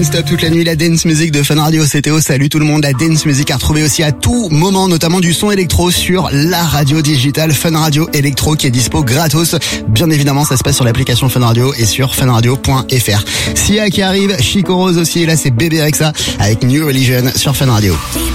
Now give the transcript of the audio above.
non-stop toute la nuit, la dance music de Fun Radio. C'est Théo, salut tout le monde. La dance music à retrouver aussi à tout moment, notamment du son électro sur la radio digitale Fun Radio Electro qui est dispo gratos. Bien évidemment, ça se passe sur l'application Fun Radio et sur funradio.fr. Sia qui arrive, Chico Rose aussi, et là c'est Bébé Rexha avec New Religion sur Fun Radio.